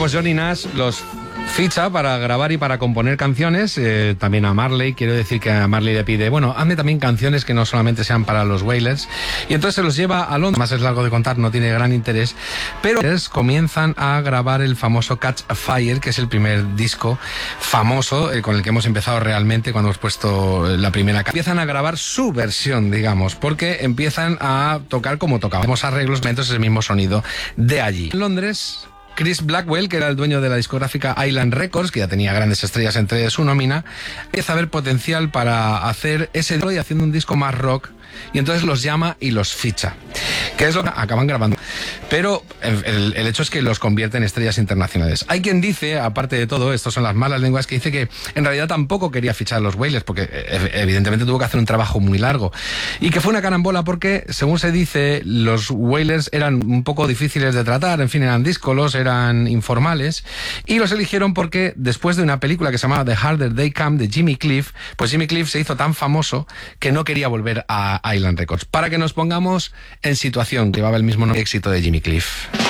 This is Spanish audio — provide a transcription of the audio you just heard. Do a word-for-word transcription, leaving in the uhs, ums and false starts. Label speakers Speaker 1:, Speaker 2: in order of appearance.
Speaker 1: pues Johnny Nash los ficha para grabar y para componer canciones, eh, también a Marley. Quiero decir que a Marley le pide, bueno, hazme también canciones que no solamente sean para los Wailers, y entonces se los lleva a Londres. Más es largo de contar, no tiene gran interés, pero comienzan a grabar el famoso Catch a Fire, que es el primer disco famoso eh, con el que hemos empezado realmente cuando hemos puesto la primera. Empiezan a grabar su versión, digamos, porque empiezan a tocar como tocábamos, arreglos, entonces el mismo sonido de allí. En Londres, Chris Blackwell, que era el dueño de la discográfica Island Records, que ya tenía grandes estrellas entre su nómina, empieza a ver potencial para hacer ese disco y haciendo un disco más rock, y entonces los llama y los ficha, que es lo que acaban grabando. Pero el, el hecho es que los convierte en estrellas internacionales. Hay quien dice, aparte de todo, estos son las malas lenguas, que dice que en realidad tampoco quería fichar a los Wailers, porque evidentemente tuvo que hacer un trabajo muy largo, y que fue una carambola porque, según se dice, los Wailers eran un poco difíciles de tratar, en fin, eran díscolos, eran informales, y los eligieron porque después de una película que se llamaba The Harder They Come, de Jimmy Cliff, pues Jimmy Cliff se hizo tan famoso que no quería volver a Island Records. Para que nos pongamos en situación, llevaba el mismo éxito de Jimmy Cliff.